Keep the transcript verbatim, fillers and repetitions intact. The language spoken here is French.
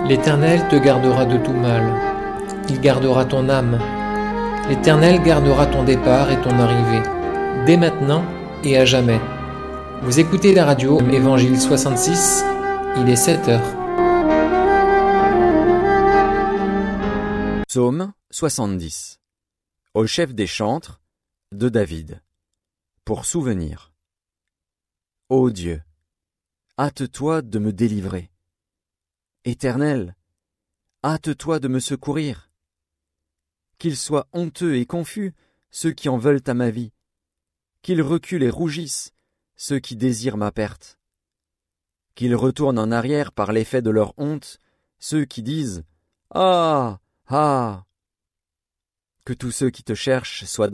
L'Éternel te gardera de tout mal. Il gardera ton âme. L'Éternel gardera ton départ et ton arrivée, dès maintenant et à jamais. Vous écoutez la radio Évangile soixante-six, il est sept heures. Psaume soixante-dix. Au chef des chantres, de David. Pour souvenir. Ô Dieu, hâte-toi de me délivrer. Éternel, hâte-toi de me secourir. Qu'ils soient honteux et confus, ceux qui en veulent à ma vie. Qu'ils reculent et rougissent, ceux qui désirent ma perte. Qu'ils retournent en arrière par l'effet de leur honte, ceux qui disent « Ah, ah !» Que tous ceux qui te cherchent soient